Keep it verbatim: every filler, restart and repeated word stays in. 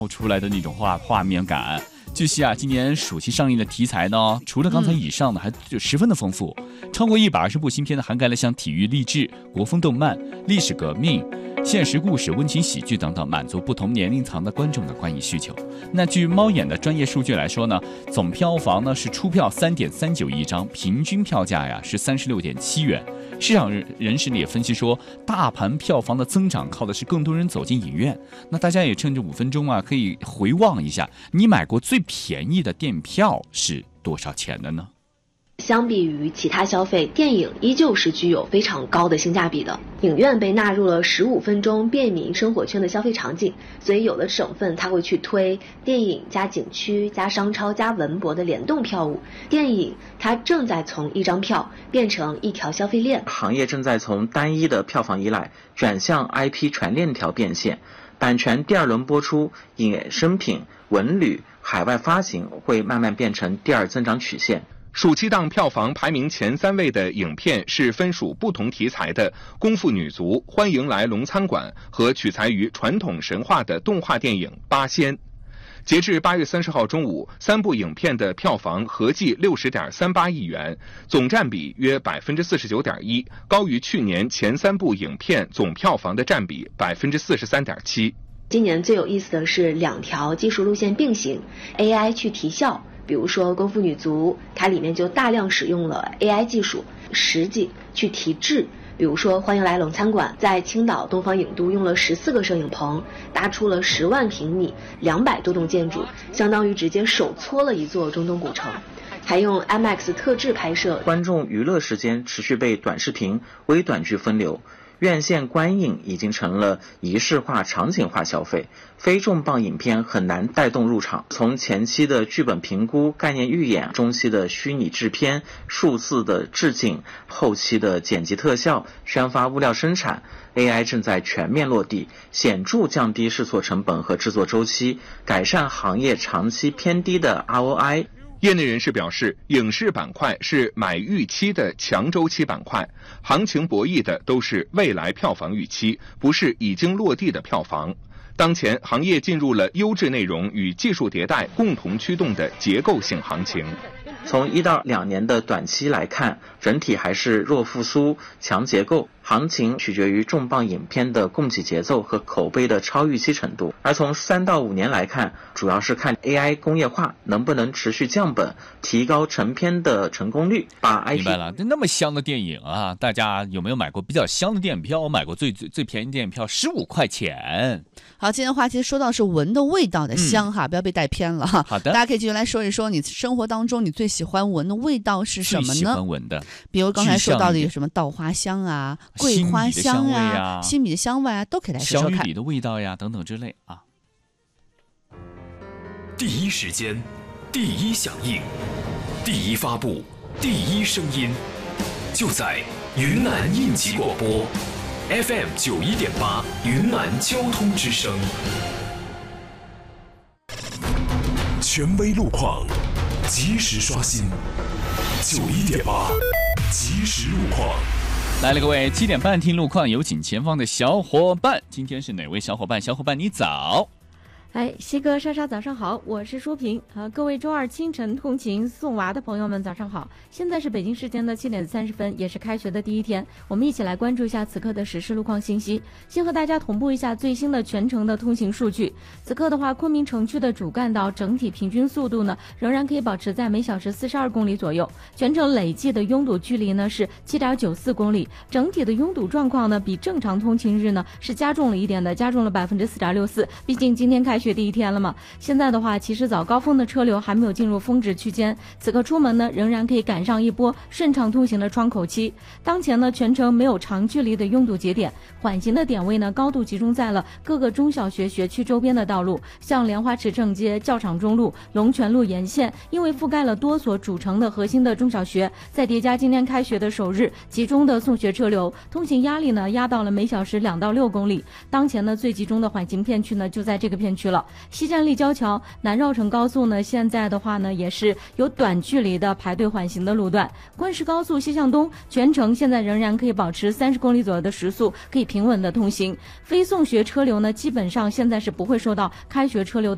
出来的那种画画面感。据悉啊，今年暑期上映的题材呢，除了刚才以上的，还就十分的丰富，超过一百二十部新片呢，涵盖了像体育励志、国风动漫、历史革命、现实故事、温情喜剧等等，满足不同年龄层的观众的观影需求。那据猫眼的专业数据来说呢，总票房呢是出票三点三九亿张，平均票价呀是三十六点七元。市场人士也分析说，大盘票房的增长靠的是更多人走进影院。那大家也趁着五分钟啊，可以回望一下，你买过最便宜的电票是多少钱的呢？ 相比于其他消费，电影依旧是具有非常高的性价比的。影院被纳入了十五分钟便民生活圈的消费场景，所以有的省份它会去推电影加景区加商超加文博的联动票务。电影它正在从一张票变成一条消费链， 行业正在从单一的票房依赖转向 I P 全链条变现。版权第二轮播出，衍生品、文旅、海外发行会慢慢变成第二增长曲线。 暑期档票房排名前三位的影片是分属不同题材的《功夫女足》《欢迎来龙餐馆》和取材于传统神话的动画电影《八仙》。截至八月三十号中午，三部影片的票房合计六十点三八亿元，总占比约百分之四十九点一，高于去年前三部影片总票房的占比百分之四十三点七。 今年最有意思的是两条技术路线并行 ，A I 去提效。比如说《功夫女足》，它里面就大量使用了 A I 技术，实际去提质。比如说《欢迎来龙餐馆》在青岛东方影都用了十四个摄影棚，搭出了十万平米、两百多栋建筑，相当于直接手搓了一座中东古城。还用 M X 特制拍摄， 观众娱乐时间持续被短视频、微短剧分流。院线观影已经成了仪式化、场景化消费，非重磅影片很难带动入场。从前期的剧本评估、概念预演，中期的虚拟制片、数字的置景，后期的剪辑特效、宣发物料生产 ，A I 正在全面落地，显著降低试错成本和制作周期，改善行业长期偏低的 R O I。 业内人士表示，影视板块是买预期的强周期板块，行情博弈的都是未来票房预期，不是已经落地的票房。当前行业进入了优质内容与技术迭代共同驱动的结构性行情。 从一到两年的短期来看，整体还是弱复苏、强结构，行情取决于重磅影片的供给节奏和口碑的超预期程度。而从三到五年来看，主要是看 A I 工业化能不能持续降本，提高成片的成功率。把 I P 明白了，那么香的电影啊，大家有没有买过比较香的电影票？我买过最最最便宜的电影票十五块钱。 好，今天的话题说到是闻的味道的香哈、嗯，不要被带偏了哈。 好的， 大家可以继续来说一说你生活当中你最喜欢闻的味道是什么呢？ 最喜欢闻的， 比如刚才说到的有什么稻花香啊、桂花香啊、新米的香味啊，都可以来说说看。 小雨里的味道呀，等等之类啊。 第一时间，第一响应，第一发布，第一声音，就在云南应急广播 F M 九一点八云南交通之声。权威路况，及时刷新。九一点八，即时路况。 来了，各位，七点半听路况，有请前方的小伙伴。今天是哪位小伙伴？小伙伴你早。 哎，西哥、莎莎，早上好，我是舒平啊。各位周二清晨通勤送娃的朋友们，早上好。现在是北京时间的七点三十分，也是开学的第一天，我们一起来关注一下此刻的实时路况信息。先和大家同步一下最新的全程的通行数据。此刻的话，昆明城区的主干道整体平均速度呢，仍然可以保持在每小时四十二公里左右，全程累计的拥堵距离呢是七点九四公里，整体的拥堵状况呢比正常通勤日呢是加重了一点的，加重了百分之四点六四。毕竟今天开学第一天了嘛，现在的话其实早高峰的车流还没有进入峰值区间，此刻出门呢仍然可以赶上一波顺畅通行的窗口期。当前呢全程没有长距离的拥堵节点，缓行的点位呢高度集中在了各个中小学学区周边的道路，像莲花池正街、教场中路、龙泉路沿线，因为覆盖了多所主城的核心的中小学，再叠加今天开学的首日集中的送学车流，通行压力呢压到了每小时两到六公里。当前呢最集中的缓行片区呢就在这个片区了。西站立交桥、南绕城高速呢，现在的话呢也是有短距离的排队缓行的路段。昆石高速西向东全程现在仍然可以保持三十公里左右的时速，可以平稳的通行。非送学车流呢，基本上现在是不会受到开学车流的